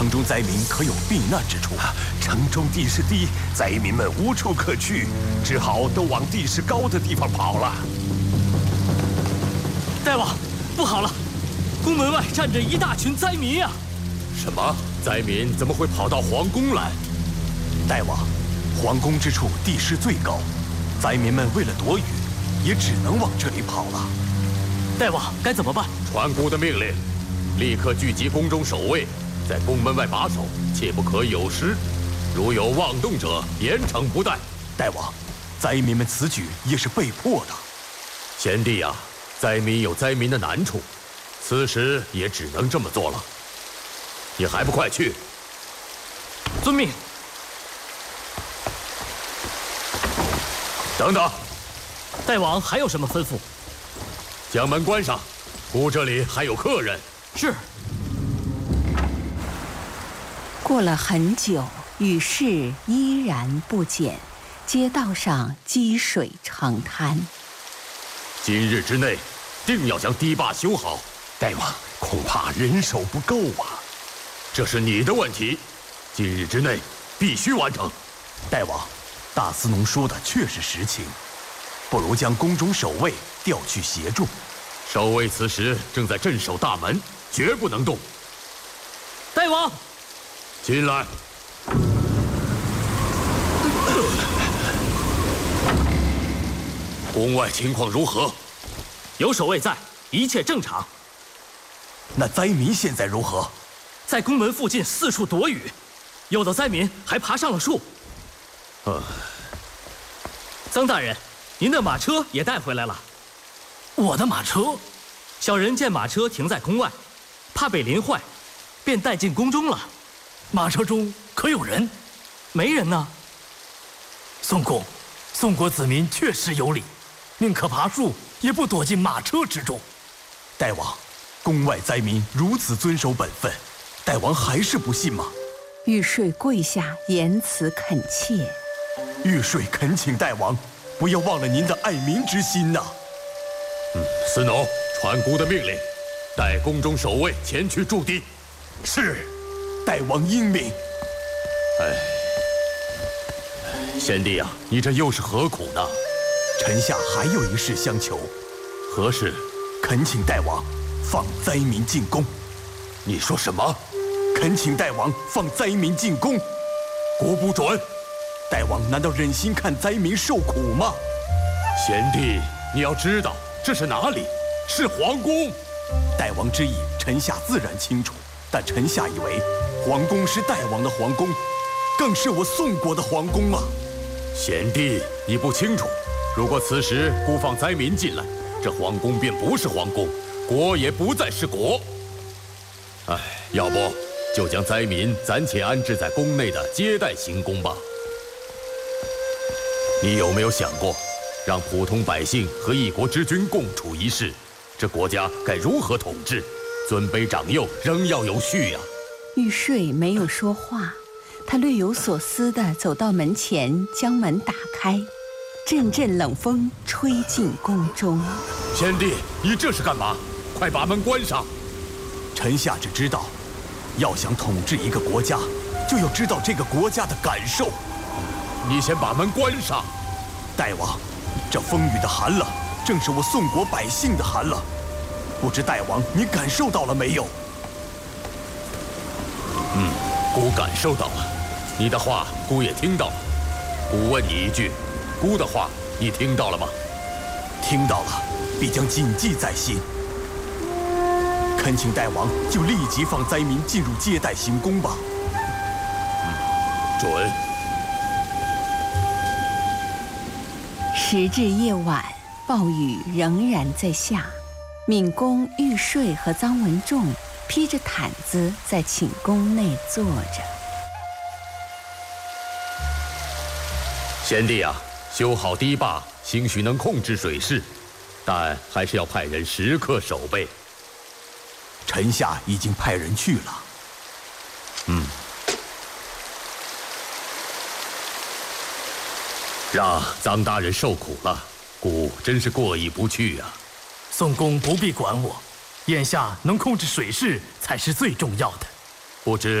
城中灾民可有避难之处？ 城中地势低，灾民们无处可去，只好都往地势高的地方跑了。 大王，不好了！宫门外站着一大群灾民啊！ 什么？灾民怎么会跑到皇宫来？ 大王，皇宫之处地势最高，灾民们为了躲雨，也只能往这里跑了。 大王，该怎么办？ 传姑的命令，立刻聚集宫中守卫，在宫门外把守，切不可有失。如有妄动者，严惩不贷。 大王，灾民们此举也是被迫的。 贤弟啊，灾民有灾民的难处，此时也只能这么做了。你还不快去！ 遵命。 等等， 大王还有什么吩咐？ 将门关上，姑这里还有客人。 是。 过了很久，雨势依然不减，街道上积水成滩。 今日之内，定要将堤坝修好。 大王，恐怕人手不够啊。 这是你的问题，今日之内必须完成。 大王，大司农说的确是实情，不如将宫中守卫调去协助。 守卫此时正在镇守大门，绝不能动。 大王， 进来。宫外情况如何？ 有守卫在，一切正常。 那灾民现在如何？ 在宫门附近四处躲雨，有的灾民还爬上了树。曾大人，您的马车也带回来了。 我的马车？ 小人见马车停在宫外，怕被淋坏，便带进宫中了。 马车中可有人？ 没人呢。 宋公，宋国子民确实有礼，宁可爬树，也不躲进马车之中。 大王，宫外灾民如此遵守本分，大王还是不信吗？ 玉税跪下言辞恳切。 玉税恳请大王，不要忘了您的爱民之心呐。 司农，传姑的命令，带宫中守卫前去驻地。 是，大王英明。 贤弟啊，你这又是何苦呢？ 臣下还有一事相求。 何事？ 恳请大王放灾民进宫。 你说什么？ 恳请大王放灾民进宫。 姑不准。 大王难道忍心看灾民受苦吗？ 贤弟，你要知道这是哪里？是皇宫。 大王之意，臣下自然清楚，但臣下以为皇宫是大王的皇宫，更是我宋国的皇宫啊。 贤弟，你不清楚，如果此时孤放灾民进来，这皇宫便不是皇宫，国也不再是国。要不就将灾民暂且安置在宫内的接待行宫吧。你有没有想过，让普通百姓和一国之君共处一室，这国家该如何统治？尊卑长幼仍要有序呀。 玉税没有说话，他略有所思地走到门前，将门打开，阵阵冷风吹进宫中。 贤弟，你这是干嘛？快把门关上！ 臣下只知道，要想统治一个国家，就要知道这个国家的感受。 你先把门关上。 大王，这风雨的寒冷，正是我宋国百姓的寒冷。不知大王你感受到了没有？ 姑感受到了，你的话姑也听到了。姑问你一句，姑的话你听到了吗？ 听到了，必将谨记在心。恳请大王就立即放灾民进入接待行宫吧。 准。 时至夜晚，暴雨仍然在下。闵公、玉税和臧文仲披着毯子在寝宫内坐着。 贤弟啊，修好堤坝，兴许能控制水势，但还是要派人时刻守备。 臣下已经派人去了。 让臧大人受苦了，姑真是过意不去啊。 宋公不必管我，眼下能控制水势才是最重要的。 不知